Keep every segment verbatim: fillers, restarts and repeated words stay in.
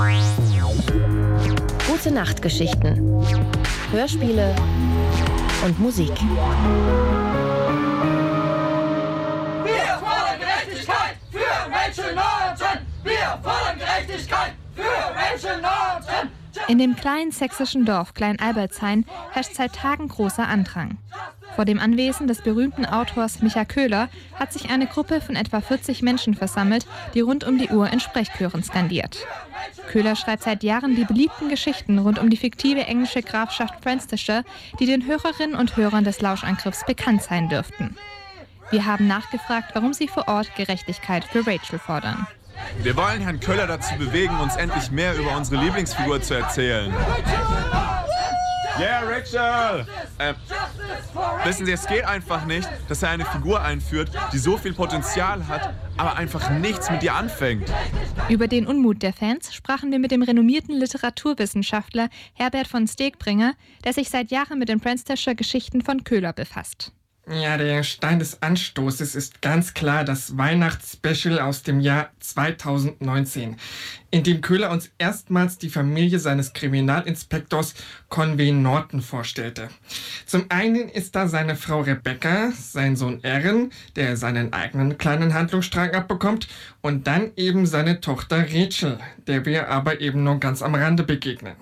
Gute Nachtgeschichten, Hörspiele und Musik. Wir fordern Gerechtigkeit für Rachel Norton! Wir fordern Gerechtigkeit für Rachel Norton! In dem kleinen sächsischen Dorf Klein-Albertshain herrscht seit Tagen großer Andrang. Vor dem Anwesen des berühmten Autors Micha Köhler hat sich eine Gruppe von etwa vierzig Menschen versammelt, die rund um die Uhr in Sprechchören skandiert. Köhler schreibt seit Jahren die beliebten Geschichten rund um die fiktive englische Grafschaft Francisshire, die den Hörerinnen und Hörern des Lauschangriffs bekannt sein dürften. Wir haben nachgefragt, warum sie vor Ort Gerechtigkeit für Rachel fordern. Wir wollen Herrn Köhler dazu bewegen, uns endlich mehr über unsere Lieblingsfigur zu erzählen. Yeah, Rachel! Äh, wissen Sie, es geht einfach nicht, dass er eine Figur einführt, die so viel Potenzial hat, aber einfach nichts mit ihr anfängt. Über den Unmut der Fans sprachen wir mit dem renommierten Literaturwissenschaftler Herbert von Stegbringer, der sich seit Jahren mit den Francisshire Geschichten von Köhler befasst. Ja, der Stein des Anstoßes ist ganz klar das Weihnachtsspecial aus dem Jahr zweitausendneunzehn, in dem Köhler uns erstmals die Familie seines Kriminalinspektors Conway Norton vorstellte. Zum einen ist da seine Frau Rebecca, sein Sohn Aaron, der seinen eigenen kleinen Handlungsstrang abbekommt, und dann eben seine Tochter Rachel, der wir aber eben nur ganz am Rande begegnen.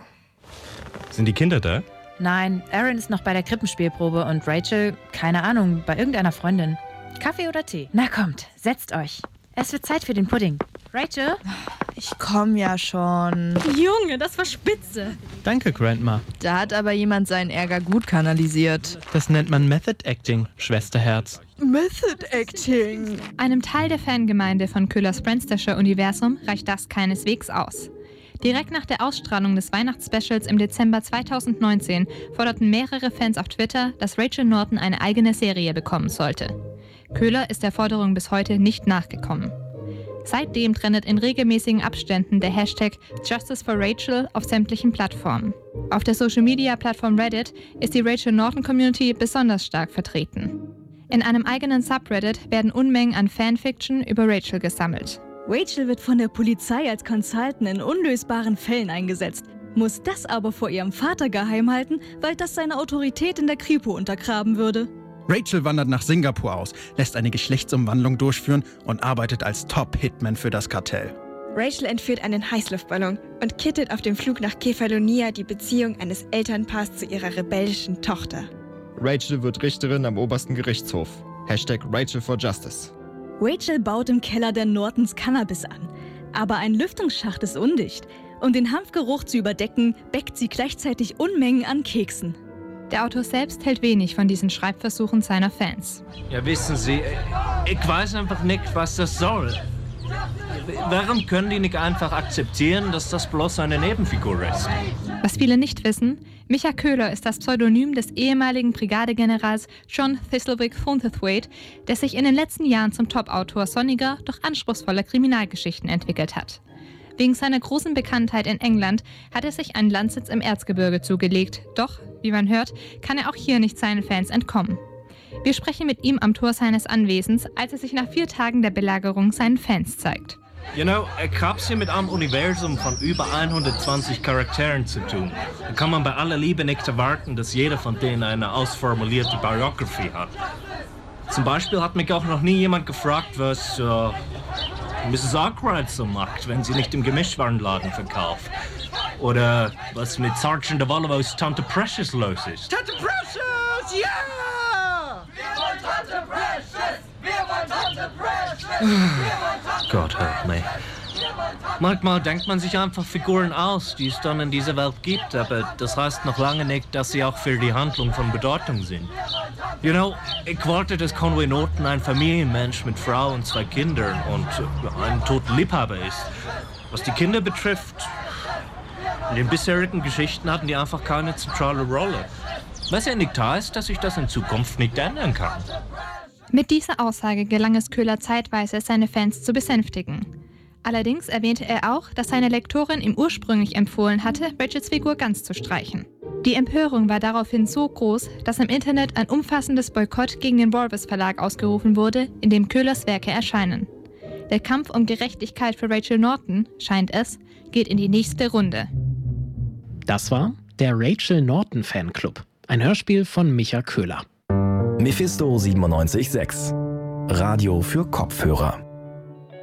Sind die Kinder da? Nein, Aaron ist noch bei der Krippenspielprobe und Rachel, keine Ahnung, bei irgendeiner Freundin. Kaffee oder Tee? Na kommt, setzt euch. Es wird Zeit für den Pudding. Rachel? Ich komm ja schon. Junge, das war spitze. Danke, Grandma. Da hat aber jemand seinen Ärger gut kanalisiert. Das nennt man Method Acting, Schwesterherz. Method Acting. Einem Teil der Fangemeinde von Köhlers Francisshire-Universum reicht das keineswegs aus. Direkt nach der Ausstrahlung des Weihnachtsspecials im Dezember zweitausendneunzehn forderten mehrere Fans auf Twitter, dass Rachel Norton eine eigene Serie bekommen sollte. Köhler ist der Forderung bis heute nicht nachgekommen. Seitdem trendet in regelmäßigen Abständen der Hashtag Justice for Rachel auf sämtlichen Plattformen. Auf der Social-Media-Plattform Reddit ist die Rachel Norton-Community besonders stark vertreten. In einem eigenen Subreddit werden Unmengen an Fanfiction über Rachel gesammelt. Rachel wird von der Polizei als Consultant in unlösbaren Fällen eingesetzt, muss das aber vor ihrem Vater geheim halten, weil das seine Autorität in der Kripo untergraben würde. Rachel wandert nach Singapur aus, lässt eine Geschlechtsumwandlung durchführen und arbeitet als Top-Hitman für das Kartell. Rachel entführt einen Heißluftballon und kittet auf dem Flug nach Kefalonia die Beziehung eines Elternpaars zu ihrer rebellischen Tochter. Rachel wird Richterin am obersten Gerichtshof. Hashtag Rachel for Justice. Rachel baut im Keller der Nortons Cannabis an. Aber ein Lüftungsschacht ist undicht. Um den Hanfgeruch zu überdecken, bäckt sie gleichzeitig Unmengen an Keksen. Der Autor selbst hält wenig von diesen Schreibversuchen seiner Fans. Ja, wissen Sie, ich weiß einfach nicht, was das soll. Warum können die nicht einfach akzeptieren, dass das bloß eine Nebenfigur ist? Was viele nicht wissen, Micha Köhler ist das Pseudonym des ehemaligen Brigadegenerals John Thistlewick Thornthwaite, der sich in den letzten Jahren zum Top-Autor sonniger, doch anspruchsvoller Kriminalgeschichten entwickelt hat. Wegen seiner großen Bekanntheit in England hat er sich einen Landsitz im Erzgebirge zugelegt. Doch, wie man hört, kann er auch hier nicht seinen Fans entkommen. Wir sprechen mit ihm am Tor seines Anwesens, als er sich nach vier Tagen der Belagerung seinen Fans zeigt. You know, ich hab's hier mit einem Universum von über hundertzwanzig Charakteren zu tun. Da kann man bei aller Liebe nicht erwarten, dass jeder von denen eine ausformulierte Biografie hat. Zum Beispiel hat mich auch noch nie jemand gefragt, was uh, Misses Arkwright so macht, wenn sie nicht im Gemischtwarenladen verkauft. Oder was mit Sergeant Devolvos Tante Precious los ist. Tante Precious, ja! Yeah! Wir wollen Tante Precious! Wir wollen Tante Precious! Wir wollen Tante Gott help me. Manchmal denkt man sich einfach Figuren aus, die es dann in dieser Welt gibt, aber das heißt noch lange nicht, dass sie auch für die Handlung von Bedeutung sind. You know, ich wollte, dass Conway Norton ein Familienmensch mit Frau und zwei Kindern und ein toter Liebhaber ist. Was die Kinder betrifft, in den bisherigen Geschichten hatten die einfach keine zentrale Rolle. Was ja nicht heißt, dass sich das in Zukunft nicht ändern kann. Mit dieser Aussage gelang es Köhler zeitweise, seine Fans zu besänftigen. Allerdings erwähnte er auch, dass seine Lektorin ihm ursprünglich empfohlen hatte, Rachels Figur ganz zu streichen. Die Empörung war daraufhin so groß, dass im Internet ein umfassendes Boykott gegen den Walrus Verlag ausgerufen wurde, in dem Köhlers Werke erscheinen. Der Kampf um Gerechtigkeit für Rachel Norton, scheint es, geht in die nächste Runde. Das war der Rachel Norton Fanclub, ein Hörspiel von Micha Köhler. Mephisto siebenundneunzig Komma sechs. Radio für Kopfhörer.